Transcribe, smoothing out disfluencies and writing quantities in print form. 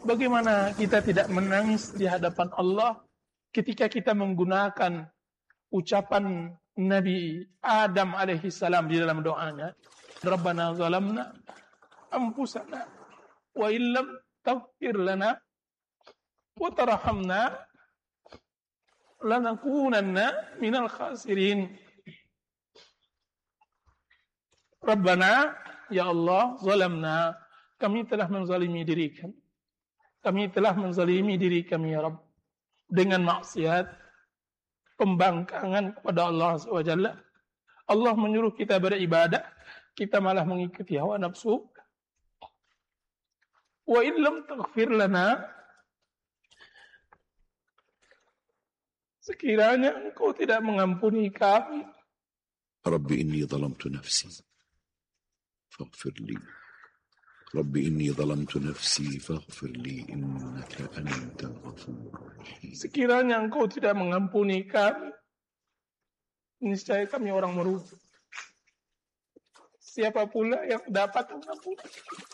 Bagaimana kita tidak menangis di hadapan Allah ketika kita menggunakan ucapan Nabi Adam alaihi salam di dalam doanya, Rabbana zalamna anfusana wa illam taghfir lana wa tarhamna lanakunanna minal khasirin. Rabbana, ya Allah, zalamna, kami telah menzalimi diri kami. Kami telah menzalimi diri kami, ya Rabb, dengan maksiat, pembangkangan kepada Allah SWT. Allah menyuruh kita beribadah, kita malah mengikuti hawa nafsu. Wa illam taghfir lana, sekiranya Engkau tidak mengampuni kami. Rabbi inni zalamtu nafsi faghfir li. Rabbi inni zalamtu nafsi faghfir li innaka antal ghafurur rahim. Sekiranya Engkau tidak mengampuni kami, niscaya kami orang merugi. Siapa pula yang dapat mengampuni?